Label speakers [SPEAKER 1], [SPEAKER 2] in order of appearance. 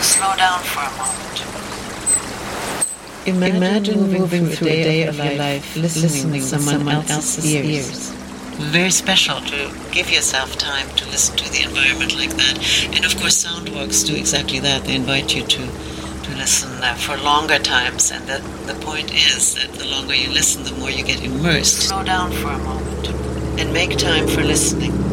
[SPEAKER 1] to slow down for a moment.
[SPEAKER 2] Imagine moving through a day of your life, listening with someone else's ears.
[SPEAKER 1] Very special to give yourself time to listen to the environment like that. And of course, sound walks do exactly that. They invite you to listen for longer times. And the point is that the longer you listen, the more you get immersed. Slow down for a moment and make time for listening.